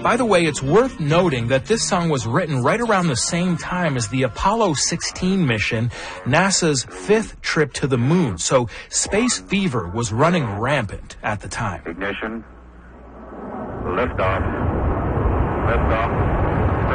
By the way, it's worth noting that this song was written right around the same time as the Apollo 16 mission, NASA's 5th trip to the moon. So space fever was running rampant at the time. Ignition. Liftoff. Liftoff.